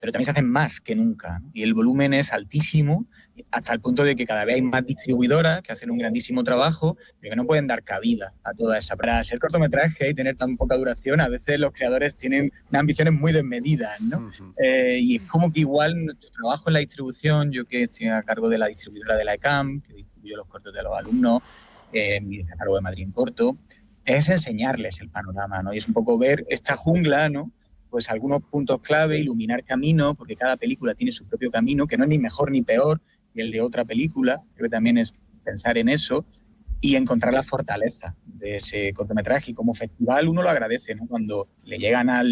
pero también se hacen más que nunca, ¿no? Y el volumen es altísimo, hasta el punto de que cada vez hay más distribuidoras que hacen un grandísimo trabajo, pero que no pueden dar cabida a toda esa. Para ser cortometraje y tener tan poca duración, a veces los creadores tienen unas ambiciones muy desmedidas, ¿no? Y es como que igual nuestro trabajo en la distribución, yo que estoy a cargo de la distribuidora de la ECAM, que distribuye los cortos de los alumnos, mi catálogo de Madrid en corto, es enseñarles el panorama, ¿no? Y es un poco ver esta jungla, ¿no? Pues algunos puntos clave, iluminar camino, porque cada película tiene su propio camino, que no es ni mejor ni peor que el de otra película, creo que también es pensar en eso, y encontrar la fortaleza de ese cortometraje. Y como festival uno lo agradece, ¿no? Cuando le llegan a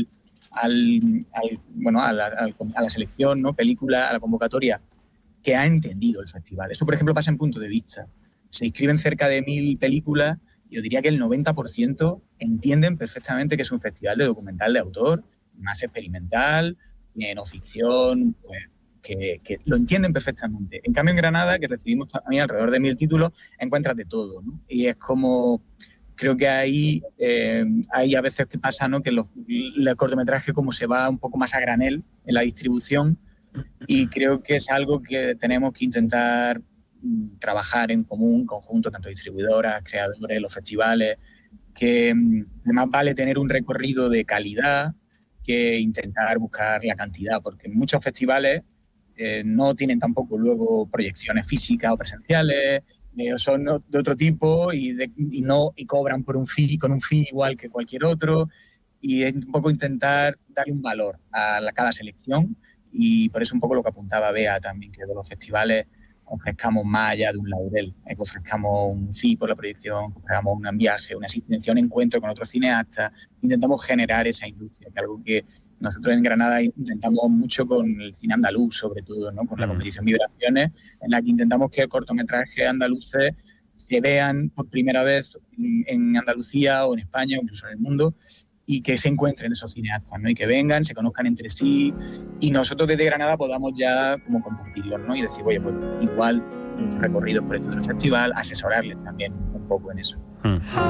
la selección, ¿no? Película, a la convocatoria, que ha entendido el festival. Eso, por ejemplo, pasa en Punto de Vista. Se inscriben cerca de 1000 películas, y yo diría que el 90% entienden perfectamente que es un festival de documental de autor, más experimental, no ficción, pues, que lo entienden perfectamente. En cambio, en Granada, que recibimos también alrededor de 1000 títulos, encuentras de todo, ¿no? Y es como, creo que ahí hay a veces que pasa, ¿no? Que el cortometraje como se va un poco más a granel en la distribución, y creo que es algo que tenemos que intentar trabajar en común, conjunto, tanto distribuidoras, creadores, los festivales, que más vale tener un recorrido de calidad que intentar buscar la cantidad, porque muchos festivales no tienen tampoco luego proyecciones físicas o presenciales, son de otro tipo y cobran por con un fee igual que cualquier otro, y es un poco intentar darle un valor a cada selección, y por eso un poco lo que apuntaba Bea también, que de los festivales ofrezcamos más allá de un laurel, que ofrezcamos un fee por la proyección, que ofrezcamos un viaje, una asistencia, un encuentro con otros cineastas. Intentamos generar esa industria, que es algo que nosotros en Granada intentamos mucho con el cine andaluz, sobre todo, ¿no? Con la competición Vibraciones, en la que intentamos que cortometrajes andaluces se vean por primera vez en Andalucía o en España o incluso en el mundo, y que se encuentren esos cineastas, ¿no? Y que vengan, se conozcan entre sí, y nosotros desde Granada podamos ya como compartirlos, ¿no? Y decir, oye, pues igual recorridos por este otro festival, asesorarles también un poco en eso.